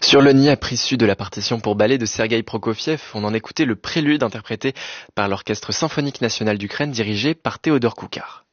Sur le Dniepr issu de la partition pour ballet de Sergueï Prokofiev, on en écoutait le prélude interprété par l'Orchestre symphonique national d'Ukraine dirigé par Théodore Koukar.